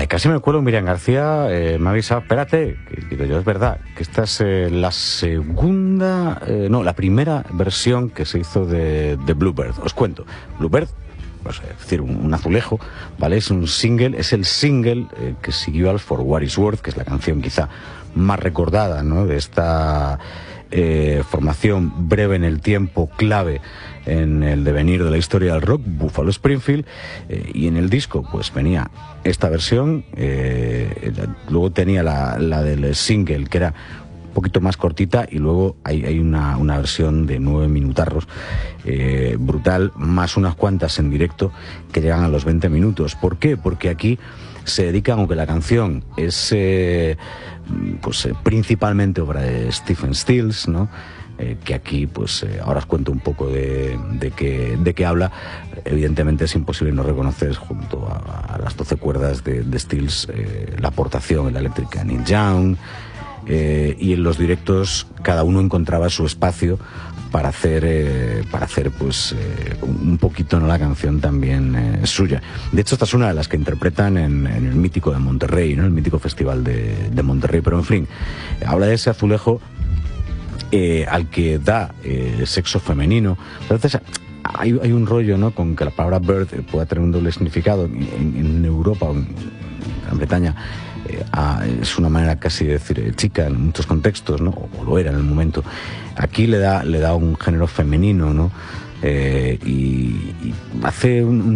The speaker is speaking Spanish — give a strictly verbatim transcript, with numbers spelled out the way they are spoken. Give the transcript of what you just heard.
casi me cuelo, Miriam García, eh, me ha avisado, espérate, que, digo yo, es verdad, que esta es eh, la segunda, eh, no, la primera versión que se hizo de, de Bluebird. Os cuento, Bluebird, pues, es decir, un, un azulejo, ¿vale? Es un single, es el single eh, que siguió al For What It's Worth, que es la canción quizá más recordada, ¿no?, de esta eh, formación breve en el tiempo, clave en el devenir de la historia del rock, Buffalo Springfield, eh, y en el disco pues venía esta versión, eh, luego tenía la, la del single, que era un poquito más cortita, y luego hay, hay una, una versión de nueve minutarros, eh, brutal, más unas cuantas en directo que llegan a los veinte minutos. ¿Por qué? Porque aquí se dedican, aunque la canción es eh, pues eh, principalmente obra de Stephen Stills, ¿no?, Eh, que aquí, pues eh, ahora os cuento un poco de, de, qué, de qué habla. Evidentemente es imposible no reconocer, junto a, a las doce cuerdas de, de Stills, eh, la aportación en la eléctrica Neil Young, eh, y en los directos cada uno encontraba su espacio para hacer, eh, para hacer pues eh, un poquito, ¿no?, la canción también eh, suya. De hecho, esta es una de las que interpretan en, en el mítico de Monterrey, ¿no?, el mítico festival de, de Monterrey. Pero en fin, habla de ese azulejo Eh, al que da eh, sexo femenino. Entonces hay, hay un rollo, ¿no?, con que la palabra bird pueda tener un doble significado. En, en Europa o en Gran Bretaña eh, ah, es una manera casi de decir eh, chica en muchos contextos, ¿no?, o, o lo era en el momento. Aquí le da, le da un género femenino, ¿no?, eh, y, y hace un